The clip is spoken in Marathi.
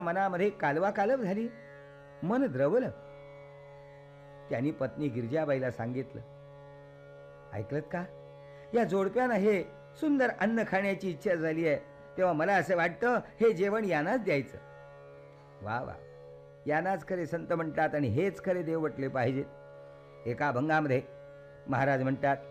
मनामध्ये कालवा कालव झाली, मन द्रवलं. त्यांनी पत्नी गिरजाबाईला सांगितलं, ऐकलत का, या जोडप्यानं हे सुंदर अन्न खाण्याची इच्छा झाली आहे, तेव्हा मला असं वाटतं हे जेवण यांनाच द्यायचं. वा वा, यांनाच खरे संत म्हणतात आणि हेच खरे देव म्हटले पाहिजेत. एका अभंगामध्ये महाराज म्हणतात,